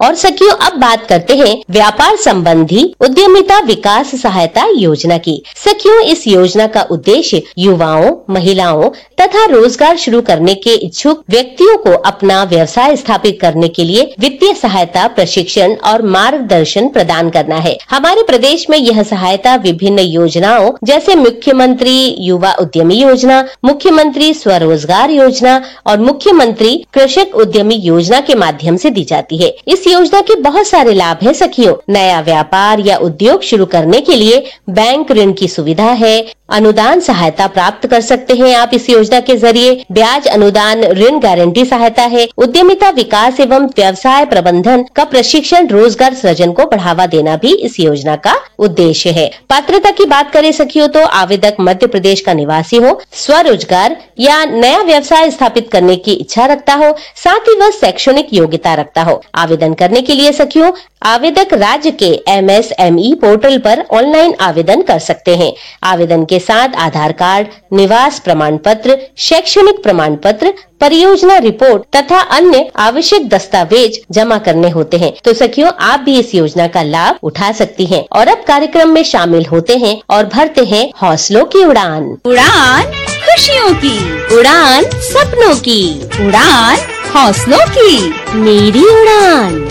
और सखियों, अब बात करते हैं व्यापार संबंधी उद्यमिता विकास सहायता योजना की। सखियों, इस योजना का उद्देश्य युवाओं, महिलाओं तथा रोजगार शुरू करने के इच्छुक व्यक्तियों को अपना व्यवसाय स्थापित करने के लिए वित्तीय सहायता, प्रशिक्षण और मार्गदर्शन प्रदान करना है। हमारे प्रदेश में यह सहायता विभिन्न योजनाओं जैसे मुख्यमंत्री युवा उद्यमी योजना, मुख्यमंत्री स्वरोजगार योजना और मुख्यमंत्री कृषक उद्यमी योजना के माध्यम से दी जाती है। इस योजना के बहुत सारे लाभ है सखियों। नया व्यापार या उद्योग शुरू करने के लिए बैंक ऋण की सुविधा है, अनुदान सहायता प्राप्त कर सकते हैं आप इस योजना के जरिए, ब्याज अनुदान, ऋण गारंटी सहायता है, उद्यमिता विकास एवं व्यवसाय प्रबंधन का प्रशिक्षण, रोजगार सृजन को बढ़ावा देना भी इस योजना का उद्देश्य है। पात्रता की बात करें सखियों तो आवेदक मध्य प्रदेश का निवासी हो, स्वरोजगार या नया व्यवसाय स्थापित करने की इच्छा रखता हो, साथ ही वह शैक्षणिक योग्यता रखता हो। आवेदन करने के लिए सखियों आवेदक राज्य के MSME पोर्टल पर ऑनलाइन आवेदन कर सकते हैं। आवेदन के साथ आधार कार्ड, निवास प्रमाण पत्र, शैक्षणिक प्रमाण पत्र, परियोजना रिपोर्ट तथा अन्य आवश्यक दस्तावेज जमा करने होते हैं। तो सखियों, आप भी इस योजना का लाभ उठा सकती हैं और अब कार्यक्रम में शामिल होते हैं और भरते हैं हौसलों की उड़ान। उड़ान खुशियों की, उड़ान सपनों की, उड़ान हौसलों की, मेरी उड़ान।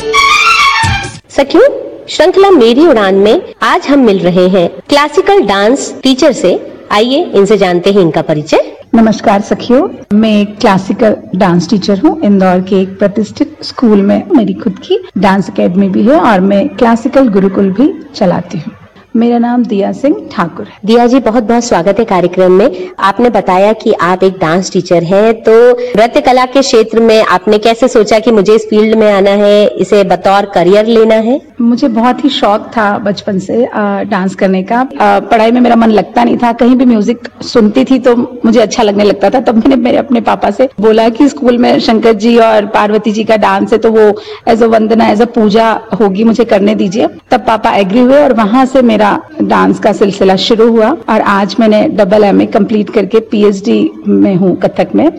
सखियों, श्रृंखला मेरी उड़ान में आज हम मिल रहे हैं क्लासिकल डांस टीचर से। आइए इनसे जानते हैं इनका परिचय। नमस्कार सखियों, मैं एक क्लासिकल डांस टीचर हूँ। इंदौर के एक प्रतिष्ठित स्कूल में मेरी खुद की डांस एकेडमी भी है और मैं क्लासिकल गुरुकुल भी चलाती हूँ। मेरा नाम दिया सिंह ठाकुर है। दिया जी, बहुत बहुत स्वागत है कार्यक्रम में। आपने बताया कि आप एक डांस टीचर हैं, तो नृत्य कला के क्षेत्र में आपने कैसे सोचा कि मुझे इस फील्ड में आना है, इसे बतौर करियर लेना है? मुझे बहुत ही शौक था बचपन से डांस करने का। पढ़ाई में मेरा मन लगता नहीं था, कहीं भी म्यूजिक सुनती थी तो मुझे अच्छा लगने लगता था। तब मैंने मेरे अपने पापा से बोला कि स्कूल में शंकर जी और पार्वती जी का डांस है तो वो as a Vandana, as a पूजा होगी, मुझे करने दीजिए। तब पापा एग्री हुए और वहां से मेरा डांस का सिलसिला शुरू हुआ और आज मैंने MA कंप्लीट करके PhD में हूँ कथक में।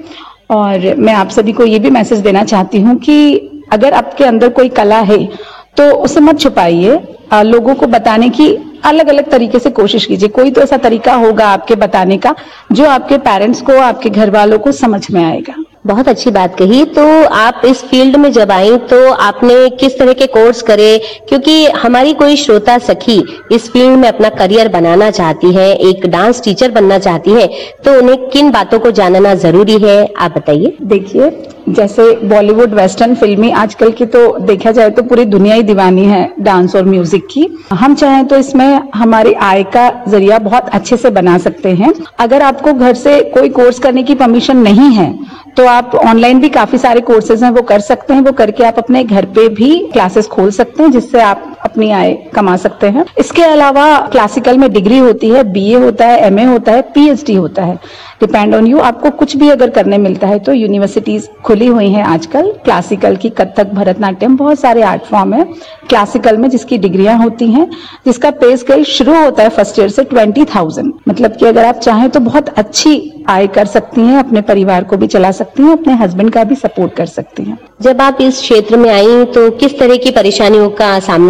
और मैं आप सभी को ये भी मैसेज देना चाहती हूँ कि अगर आपके अंदर कोई कला है तो उसे मत छुपाइए, लोगों को बताने की अलग अलग तरीके से कोशिश कीजिए। कोई तो ऐसा तरीका होगा आपके बताने का जो आपके पेरेंट्स को, आपके घर वालों को समझ में आएगा। बहुत अच्छी बात कही। तो आप इस फील्ड में जब आई तो आपने किस तरह के कोर्स करे? क्योंकि हमारी कोई श्रोता सखी इस फील्ड में अपना करियर बनाना चाहती है, एक डांस टीचर बनना चाहती है, तो उन्हें किन बातों को जानना जरूरी है, आप बताइए। देखिए, जैसे बॉलीवुड, वेस्टर्न फिल्में आजकल की तो देखा जाए तो पूरी दुनिया ही दीवानी है डांस और म्यूजिक की। हम चाहें तो इसमें हमारी आय का जरिया बहुत अच्छे से बना सकते हैं। अगर आपको घर से कोई कोर्स करने की परमिशन नहीं है तो आप ऑनलाइन भी काफी सारे कोर्सेज हैं वो कर सकते हैं। वो करके आप अपने घर पे भी क्लासेस खोल सकते हैं जिससे आप अपनी आय कमा सकते हैं। इसके अलावा क्लासिकल में डिग्री होती है, BA होता है, MA होता है, PhD होता है, डिपेंड ऑन यू। आपको कुछ भी अगर करने मिलता है तो यूनिवर्सिटीज खुली हुई हैं आजकल। क्लासिकल की कथक, भरतनाट्यम, बहुत सारे आर्ट फॉर्म है क्लासिकल में जिसकी डिग्रियां होती हैं, जिसका पे स्केल शुरू होता है फर्स्ट ईयर से 20,000। मतलब कि अगर आप चाहें तो बहुत अच्छी आय कर सकती हैं, अपने परिवार को भी चला सकती हैं, अपने हस्बैंड का भी सपोर्ट कर सकती हैं। जब आप इस क्षेत्र में आई तो किस तरह की परेशानियों का सामना